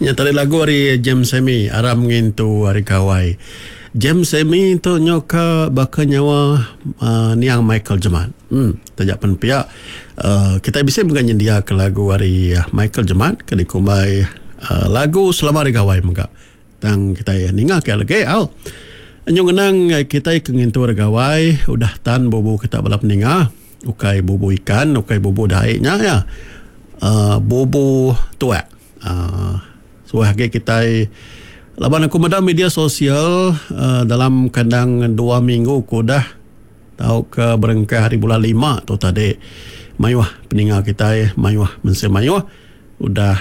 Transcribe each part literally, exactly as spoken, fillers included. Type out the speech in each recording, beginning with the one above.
Nya tadi lagu hari James Semi aram ngintu hari kawai. James Semi tu nyoka baka nyawa uh, niang Michael Jemat. Hmm, tajak pen pihak uh, kita bisa menganyi dia ke lagu hari uh, Michael Jemat ke dikumbai uh, lagu selama hari kawai mengka. Tang kita ya ninga ke lagi au. Anyong nang kita kengintu hari kawai udah tan bobo kita balap ninga. Ukai bobo ikan, ukai bobo daiknya ya. Uh, bobo tua. Uh, so hage kita laban aku media media sosial uh, dalam kandang dua minggu aku dah tahu ke berengkah hari bulan lima tu tadi mayuah peningal kita mayuah mense mayuah udah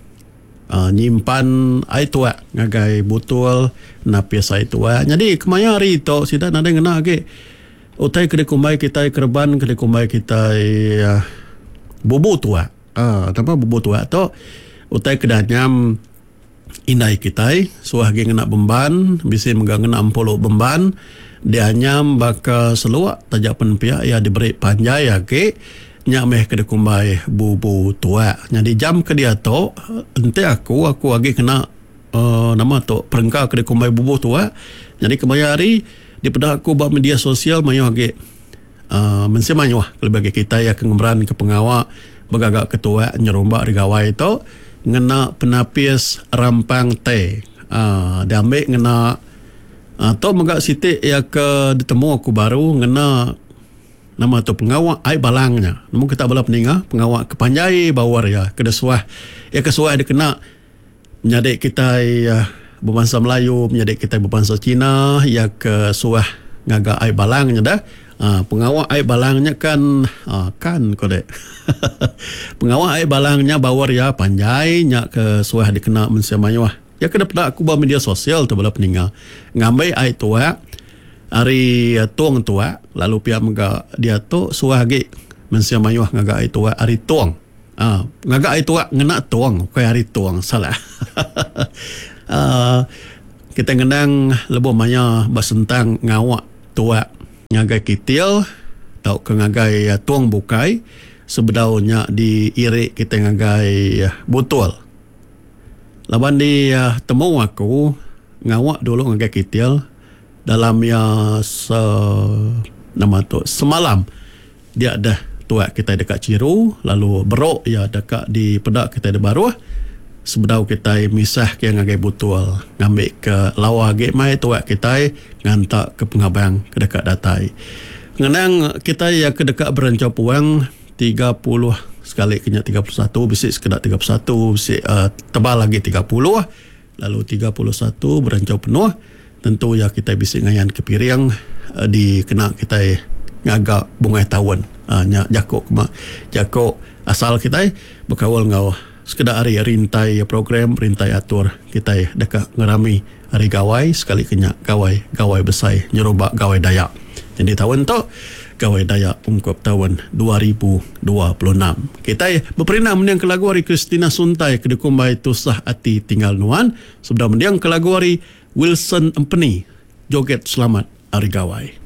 uh, nyimpan air tua ngagai botol napis air tua jadi kemaya hari itu sidak nada ngena ke utai kedai kumbai kita kerban kedai kumbai kita uh, bobo tua ah uh, tanpa bobo tua tu utai kedanyam indai kitai suah ge ngena bemban bisa megang ngena ampolo bemban dia nyam baka seluak tajapan pihak ya diberi panjai ya ke nyameh ke kumbai bubu tua jadi jam ke dia to ente aku aku lagi kena uh, nama to perengka ke kumbai bubu tua jadi kemayari di pedah aku bab media sosial mayo lagi uh, mensemanyo lebih kita ya kengemran ke pengawak bagagak ketua nyerombak rigawai itu ngena penapis rampang teh ah dia ambil ngena atau uh, megak sitik ya ke ditemu aku baru ngena nama tu pengawak ai balangnya namun kita bala peninga pengawak kepanjai bawar ya kedesuah ya kesuah dia kena menyadik kita ya berbangsa Melayu menyadik kita berbangsa Cina ya kesuah ngaga ai balangnya dah. Ah, pengawak air balangnya kan ah, kan kodek pengawak air balangnya bawar ya panjai nyak ke suah dikena mensemayuah ya kena pada aku bawa media sosial tu bala peninggal ngambil air tua hari tuang tua lalu pihak mega dia tu suah ge mensemayuah ngaga air tua hari tuang ah ngaga air tua ngena tuang kai hari tuang salah ah, kita ngenang lebo maya basentang ngawak tua ngagai kitil tau ke ngagai uh, tuang bukai sebedaunya diirik kita ngagai uh, botol laban di uh, temu aku ngawak dulu ngagai kitil dalam ya se nama tu semalam dia dah tuak kita dekat Ciru lalu berok ya dekat di pedak kita ada baru sebedau kita misah ke ngagai botol ngambil ke lawa ge mai tuak kita ngantak ke pengabang ke dekat datai ngenang kita ya ke dekat berancau puang tiga puluh sekali kena tiga puluh satu bisik sekedar tiga puluh satu bisik uh, tebal lagi tiga puluh lalu tiga puluh satu berancau penuh tentu ya kita bisik ngayan ke piring uh, di kena kita ngagak bunga tahun uh, nya jakok ma jakok asal kita berkawal ngau sekedar hari rintai program rintai atur kita dekat ngerami hari gawai sekali kenyak gawai gawai besai nyerobak gawai dayak jadi tahun tu gawai dayak ungkap tahun dua ribu dua puluh enam kita berperinam mendiang ke lagu hari Christina Suntai kedekumbai tusah ati tinggal nuan sebelum mendiang ke lagu hari Wilson Empeni joget selamat hari gawai.